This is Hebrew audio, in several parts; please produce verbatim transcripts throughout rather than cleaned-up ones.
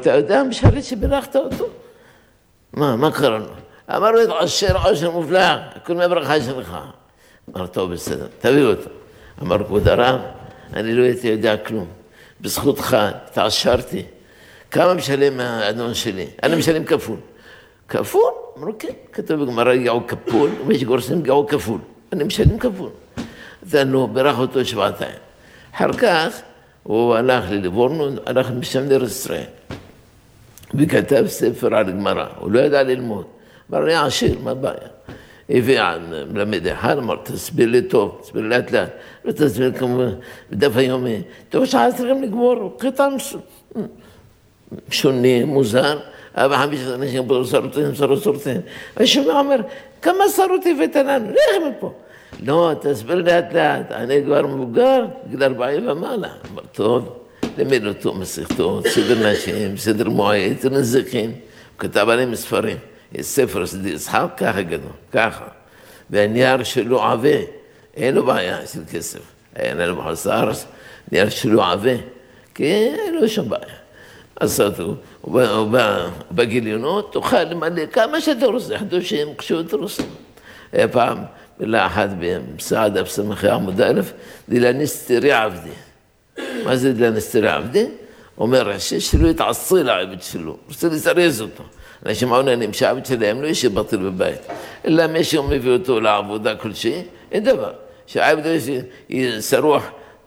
אתה יודע משרת שברכת אותו? מה, מה קרה לו? אמר לו, עושר עושר מופלא, הכל מהברכה שלך. אמר, טוב, בסדר, תביאו אותו. אמר, כבוד הרב, אני לא הייתי יודע כלום. בזכותך, תעשרתי. כמה משלם האדון שלי? אני משלם כפול. כפול? אמרו, כן, כתוב בגמרא גאו כפול, ומי גורסים גאו כפול. אני משלם כפול. דנו, ברך אותו שבעתיים. אחר כך, הוא הלך לליבורנו, הלך משם לארץ ישראל. וכתב ספר על גמרא, הוא לא ידע ללמוד. אמר, אני עשיר, מה הבעיה? הביא מלמד אחד, אמר, תסביר לי טוב, תסביר לאט לאט. לא תסביר כמו בדף היומי. טוב, שעה צריכים לגמור, קטן שונה, מוזר. אבל חמישה אנשים פה שרותים, שרותים. ושומע אומר, כמה שרות הבאת לנו? לך מפה. לא, תסביר לאט לאט, אני כבר מבוגר, גיל ארבעים ומעלה. אמר, טוב, למד אותו מסכתות, סדר נשים, סדר מועד, סדר נזקין. הוא כתב עליהם ספרים. יש ספר סדי יצחק, ככה גדול, ככה. והנייר שלו עבה, אין לו בעיה של כסף. אין לו בחוץ הארץ, נייר שלו עבה, כי אין לו שום בעיה. אז הוא בא בגיליונות, תוכל למלא כמה שאתה רוצה, חדושים, קשות רוסים. היה פעם, מילה אחת במסעדה בסמכי עמוד אלף, דילניסטרי עבדי. מה זה דילניסטרי עבדי? אומר רש"י שלא יתעשרי לעבד שלו, רוצה לזרז אותו. אנשים מעוניינים שהעבד שלהם לא יש בטל בבית, אלא מי שהוא מביא אותו לעבודה כלשהי, אין דבר. שהעבד יהיה שרוח,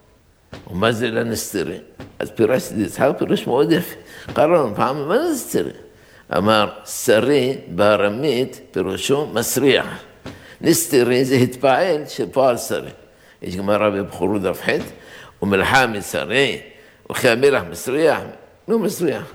ומה זה לנסתרי? אז פירש יצחק פירש מאוד יפה. קראנו פעם, מה זה נסתרי? אמר, שרי בארמית פירושו מסריח. נסתרי זה התפעל שפועל שרי. יש גמרא בבחורות דף ח' ומלחמה שרי, וכי המלח מסריח, לא מסריח.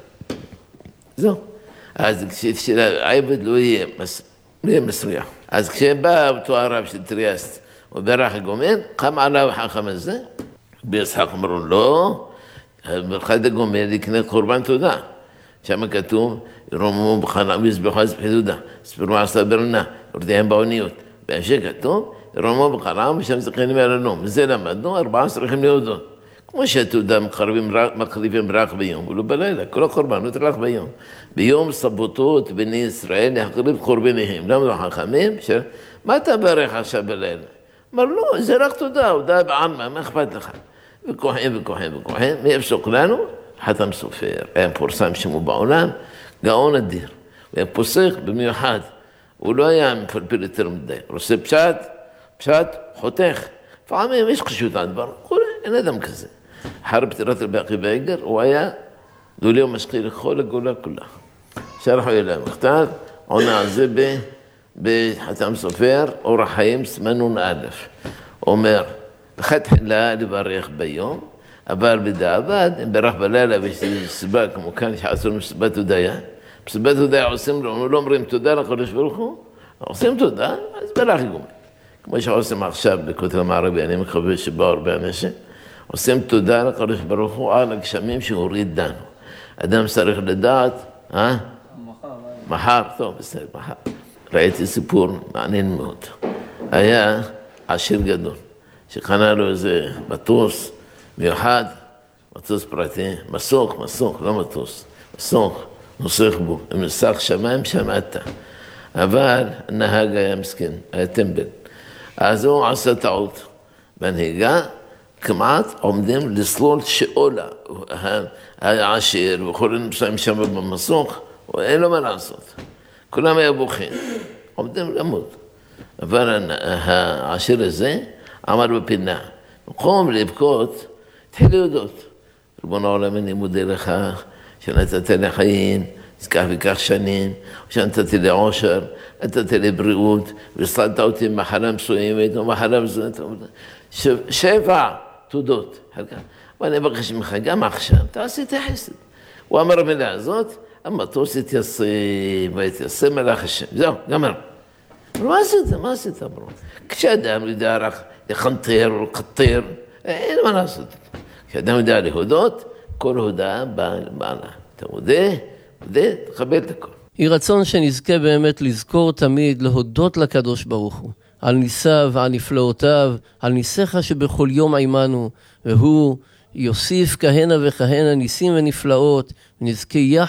זהו. אז כשהעבד לא יהיה מסריח. אז כשבא אותו הרב של טריאסט, הוא ברך הגומל, קם עליו החכם הזה, ביצחק אמרו, לא, ברכת הגומל יקנה קורבן תודה. שם כתוב, ירוממו בחנם ויזבחו אז בחידודה, ספרו עשה ברנה, יורדיהם באוניות. בהמשך כתוב, ירוממו בחנם ושם זכיינים אלנו. מזה למדנו, ארבעה צריכים להודות. כמו שהתודה מקריבים רק ביום, ולא בלילה, כל הקורבנות רק ביום. ביום סבותות בני ישראל להקריב קורבניהם. למה לא חכמים? מה אתה ברך עכשיו בלילה? אמר, לא, זה רק תודה, הודעה בעלמא, מה אכפת לך? וכוחים וכוחים וכוחים, מי יפסוק לנו? חתם סופר, היה פורסם שמו בעולם, גאון אדיר. הוא היה פוסק במיוחד, הוא לא היה מפלפל יותר מדי, הוא עושה פשט, פשט, חותך. פעמים יש קשות הדבר, אין אדם כזה. אחר פטירת רבי עקיבא איגר, הוא היה גולי ומשכיל לכל הגולה כולה. שרחו אליהם מכתב, עונה על זה בחתם סופר, אורח חיים סמנון א', אומר, תחילה לברך ביום, אבל בדיעבד, אם ברך בלילה ויש סיבה כמו כאן שעשו מסיבת הודיה, מסיבת הודיה עושים לו, לא אומרים תודה לקדוש ברוך הוא, עושים תודה, אז ברך גומל. כמו שעושים עכשיו בכותל המערבי, אני מקווה שבאו הרבה אנשים, עושים תודה לקדוש ברוך הוא על הגשמים שהוריד דנו. אדם צריך לדעת, אה? מחר. מחר, טוב, בסדר, מחר. ראיתי סיפור מעניין מאוד. היה עשיר גדול, שקנה לו איזה מטוס מיוחד, מטוס פרטי, מסוק, מסוק, לא מטוס, מסוק, נוסח בו, עם נסח שמיים שמעת. אבל הנהג היה מסכן, היה טמבל. אז הוא עשה טעות בנהיגה, כמעט עומדים לסלול שאולה, העשיר וכל נמצאים שם במסוך, אין לו מה לעשות. כולם היה בוכים, עומדים למות. אבל העשיר הזה עמד בפינה. במקום לבכות, התחיל להודות. ריבונו העולם, אני מודה לך שנתת לי חיים, כך וכך שנים, שנתתי לי עושר, נתתי לי בריאות, והסללת אותי מחלה מסוימת, או מחלה מסוימת. שבע תודות. ואני אבקש ממך גם עכשיו, תעשי את החסד. הוא אמר המילה הזאת, המטוס התייסם, והתייסם מלאך השם. זהו, גמר. אבל מה עשית? מה עשית, אמרו? כשאדם יודע רק לחנטר או לקטר, אין מה לעשות. כשאדם יודע להודות, כל הודעה באה למעלה. אתה מודה, מודה, תקבל את הכל. היא רצון שנזכה באמת לזכור תמיד, להודות לקדוש ברוך הוא, על ניסיו, על נפלאותיו, על ניסיך שבכל יום עימנו, והוא יוסיף כהנה וכהנה ניסים ונפלאות, ונזכה יחד